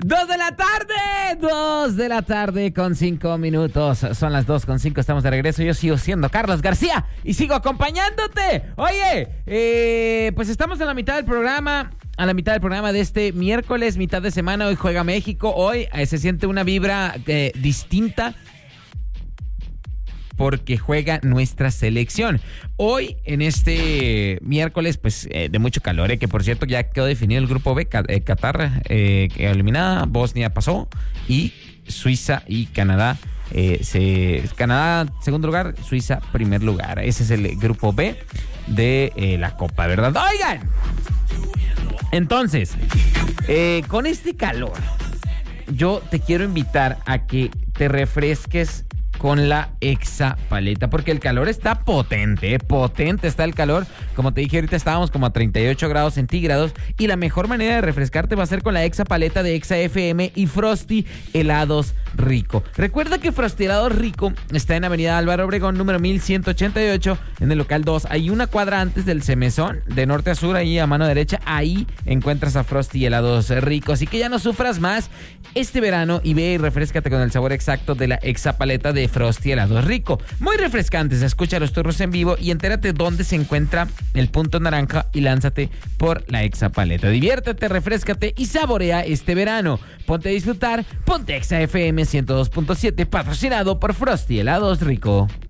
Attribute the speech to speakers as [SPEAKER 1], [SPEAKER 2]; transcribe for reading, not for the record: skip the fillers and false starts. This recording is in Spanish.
[SPEAKER 1] 2 de la tarde, 2 de la tarde con 5 minutos. Son las 2:05, estamos de regreso. Yo sigo siendo Carlos García y sigo acompañándote. Oye, pues estamos en la mitad del programa. A la mitad del programa de este miércoles, mitad de semana. Hoy juega México. Hoy se siente una vibra distinta porque juega nuestra selección. Hoy, en este miércoles, pues de mucho calor, que por cierto ya quedó definido el grupo B. Qatar eliminada, Bosnia pasó y Suiza y Canadá. Canadá segundo lugar, Suiza primer lugar. Ese es el grupo B de la Copa, ¿verdad? Oigan, entonces, con este calor, yo te quiero invitar a que te refresques con la Exapaleta, porque el calor está potente, potente está el calor. Como te dije, ahorita estábamos como a 38 grados centígrados y la mejor manera de refrescarte va a ser con la Exapaleta de Exa FM y Frosty Helados Rico. Recuerda que Frosty Helados Rico está en Avenida Álvaro Obregón, número 1188, en el local 2. Hay una cuadra antes del Semesón, de norte a sur, ahí a mano derecha. Ahí encuentras a Frosty Helados Rico. Así que ya no sufras más este verano y ve y refrescate con el sabor exacto de la Exapaleta de Frosty Helados Rico. Muy refrescantes. Escucha los turnos en vivo y entérate dónde se encuentra el punto naranja y lánzate por la Exapaleta. Diviértete, refréscate y saborea este verano. Ponte a disfrutar, ponte Exa FM 102.7, patrocinado por Frosty Helados Rico.